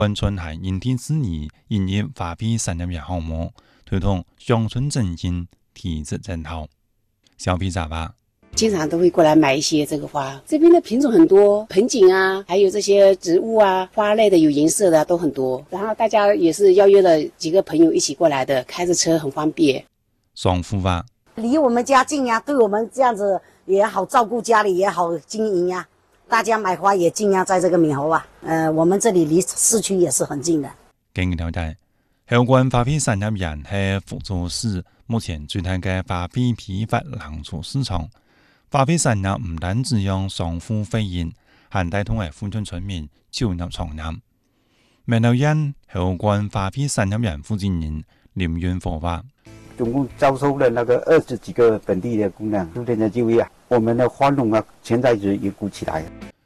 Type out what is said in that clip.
关村系因地制宜营业花卉产业园项目，推动乡村振兴、体质整套。消费者话。 经常都会过来买一些这个花，这边的品种很多，盆景啊，还有这些植物啊，花类的有颜色的都很多。然后大家也是邀约了几个朋友一起过来的，开着车很方便。 双夫话， 离我们家近呀，对我们这样子也好照顾家里，也好经营呀。大家买花也尽量在这个闽侯啊，我们这里离市区也是很近的。 根據了解，有關花卉產業園係福州市目前最大嘅花卉批發冷促市場。花卉產業唔單止讓商戶輝映，還帶動係附近村民就業創業。民流園有關花卉產業園負責人林雲佛話： 總共招收了那個20幾個本地的姑娘，逐漸的就業。我們的花農啊，現在是也鼓起來。